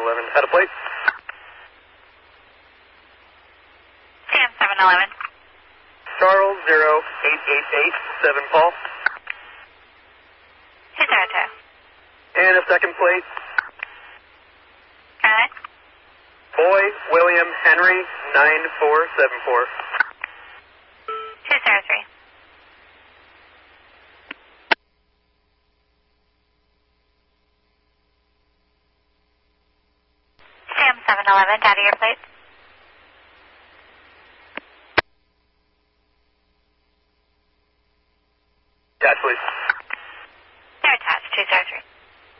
711. Had a plate? Sam 711. Charles 08887 Paul. 202. And a second plate? Got it. Boy William Henry 9474. 203. Sam 711, data your plate.